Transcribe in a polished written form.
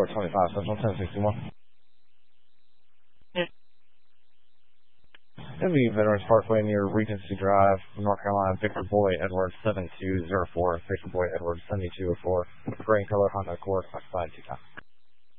425 Central 1061. It'll be Veterans Parkway near Regency Drive, North Carolina. Victor Boy Edwards 7204. Victor Boy Edwards 7204. Gray color Honda Accord occupied 2 times.